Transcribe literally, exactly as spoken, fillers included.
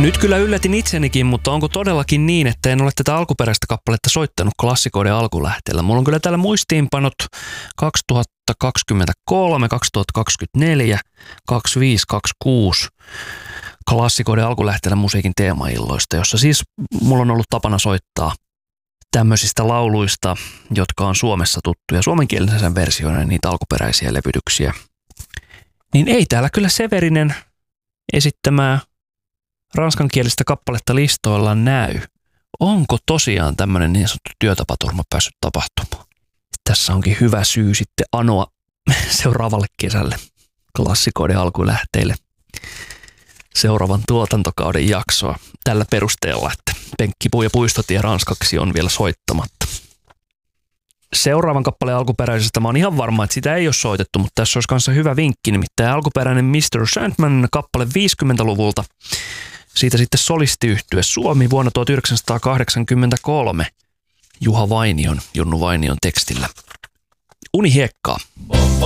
Nyt kyllä yllätin itsenikin, mutta onko todellakin niin, että en ole tätä alkuperäistä kappaletta soittanut klassikoiden alkulähteellä? Mulla on kyllä täällä muistiinpanot kaksituhattakaksikymmentäkolme, kaksituhattakaksikymmentäneljä, kaksikymmentäviisi, kaksikymmentäkuusi klassikoiden alkulähteellä musiikin teemailloista, jossa siis mulla on ollut tapana soittaa tämmöisistä lauluista, jotka on Suomessa tuttuja, suomenkielisen versioina niitä alkuperäisiä levytyksiä. Niin ei täällä kyllä Severinen esittämää ranskankielistä kappaletta listoilla näy. Onko tosiaan tämmöinen niin sanottu työtapaturma päässyt tapahtumaan? Tässä onkin hyvä syy sitten anoa seuraavalle kesälle klassikoiden alkulähteille seuraavan tuotantokauden jaksoa tällä perusteella, että Penkkipuu ja Puistotie ranskaksi on vielä soittamatta. Seuraavan kappaleen alkuperäisestä mä oon ihan varma, että sitä ei ole soitettu, mutta tässä olisi kanssa hyvä vinkki, nimittäin alkuperäinen mister Sandman kappale viisikymmentäluvulta. Siitä sitten solistiyhtye Suomi vuonna tuhatyhdeksänsataakahdeksankymmentäkolme Juha Vainion, Junnu Vainion tekstillä. Unihiekkaa.